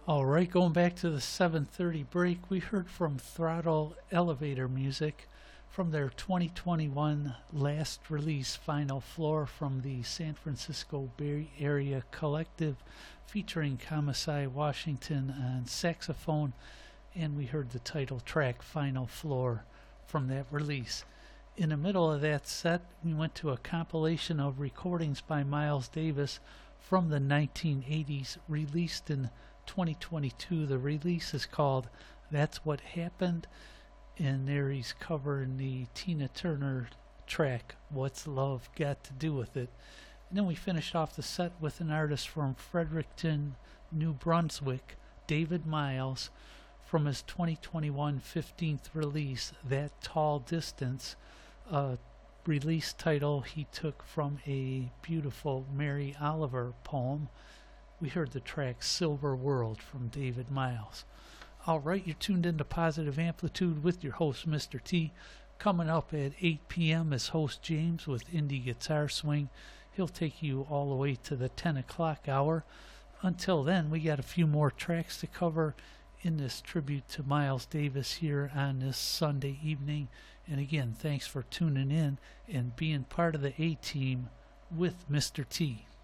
All right, going back to the 7:30 break, we heard from Throttle Elevator Music from their 2021 last release, Final Floor, from the San Francisco Bay Area Collective, featuring Kamasai Washington on saxophone, and we heard the title track, Final Floor, from that release. In the middle of that set, we went to a compilation of recordings by Miles Davis from the 1980s, released in 2022. The release is called That's What Happened, and there he's covering the Tina Turner track, What's Love Got to Do with It. And then we finished off the set with an artist from Fredericton, New Brunswick, David Miles, from his 2021 15th release, That Tall Distance, a release title he took from a beautiful Mary Oliver poem. We heard the track Silver World from David Miles. All right, you're tuned into Positive Amplitude with your host, Mr. T. Coming up at 8 p.m. is host James with Indie Guitar Swing. He'll take you all the way to the 10 o'clock hour. Until then, we got a few more tracks to cover in this tribute to Miles Davis here on this Sunday evening. And again, thanks for tuning in and being part of the A-Team with Mr. T.